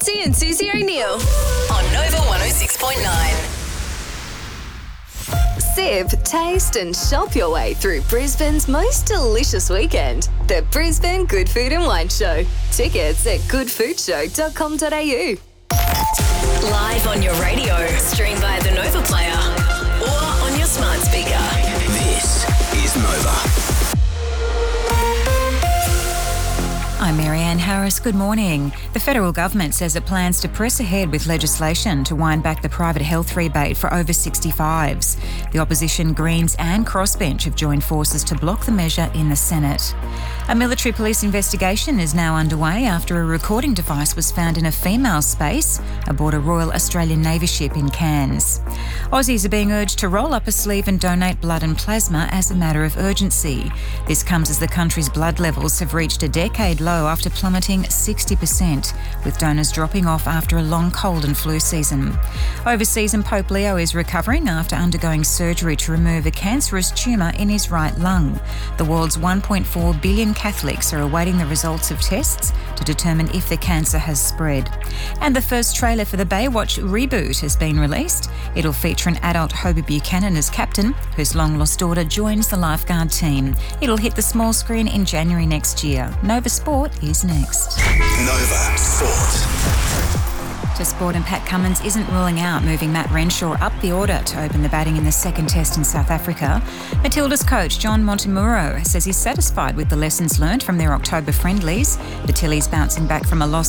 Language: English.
Matsy and Susie O'Neill on Nova 106.9. Sip, taste and shop your way through Brisbane's most delicious weekend. The Brisbane Good Food and Wine Show. Tickets at goodfoodshow.com.au. Live on your radio, stream via the Nova Player or on your smart speaker. This is Nova. I'm Marianne Harris. Good morning. The federal government says it plans to press ahead with legislation to wind back the private health rebate for over 65s. The opposition, Greens and Crossbench have joined forces to block the measure in the Senate. A military police investigation is now underway after a recording device was found in a female space aboard a Royal Australian Navy ship in Cairns. Aussies are being urged to roll up a sleeve and donate blood and plasma as a matter of urgency. This comes as the country's blood levels have reached a decade low after plummeting 60%, with donors dropping off after a long cold and flu season. Overseas, and Pope Leo is recovering after undergoing surgery to remove a cancerous tumour in his right lung. The world's 1.4 billion Catholics are awaiting the results of tests to determine if the cancer has spread. And the first trailer for the Baywatch reboot has been released. It'll feature an adult Hobie Buchanan as captain, whose long-lost daughter joins the lifeguard team. It'll hit the small screen in January next year. Nova Sport is next. Nova Sport. To sport, and Pat Cummins isn't ruling out moving Matt Renshaw up the order to open the batting in the second test in South Africa. Matilda's coach, John Montemuro, says he's satisfied with the lessons learned from their October friendlies. The Tillies bouncing back from a loss